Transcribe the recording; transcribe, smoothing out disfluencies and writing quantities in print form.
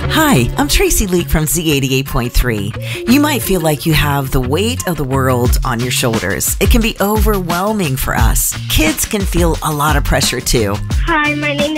Hi, I'm Tracy Leak from Z88.3. You might feel like you have the weight of the world on your shoulders. It can be overwhelming for us. Kids can feel a lot of pressure too. Hi, my name